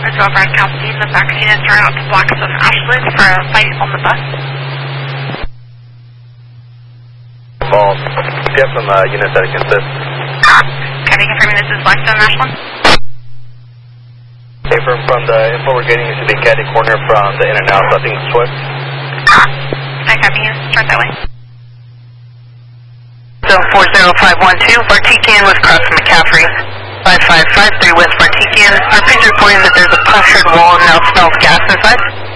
There's over at Calcine. The back units are out to blocks of Ashland for a fight on the bus. False. Do you have some units that can assist? Can I confirm this is Blackstone Ashland? Okay, from the info we're getting, it should be catty corner from the in and out, so I think it's Swift. I copy you. Start that way. Zone 40512, Vartikian with cross McCaffrey. 5553 West Vartikian. Our page reporting that there's a punctured wall and now smells gas inside.